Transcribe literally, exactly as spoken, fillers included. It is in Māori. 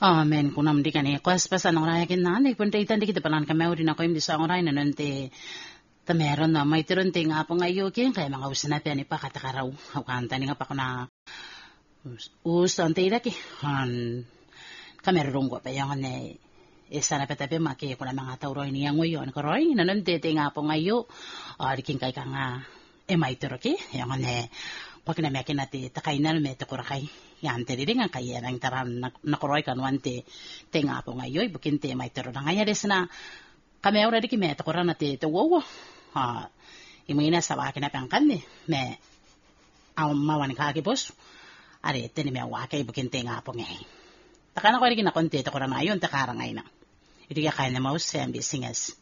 Amen kunam di kani kwas pasan oray kin na ni punta itan di kita palan kami uri na ko im di sa oray na nante tameron na may tiron ting nga po ngayon kin kaya mga usan na piyan ipa katakaraw hawkanta ni nga pa ko na usan tayo ki han kamerong ko pa yung ne isa na patabi maki ko na mga tauroy niya ngayon karoy na nante ting nga po ngayon ari kin kay ka nga e may tiro ki yung ne pag kinamyakin natin, takay na lume, takurakay. Yan, tiri rin nga kaya nang taran nakuroy kan wante, te nga po ngayon, bukin te may tiro na ngayon, des na kami already kime, takuran natin, ito wow, ha, imina sa wakin na pangkan ni, me, ang mawan kakibos, ari, tini me wakay, bukin te nga po ngayon. Taka na ko rin kinakonti, takuran na yun, takarang ngayon na. Ito kaya kaya na maus, sembi singas.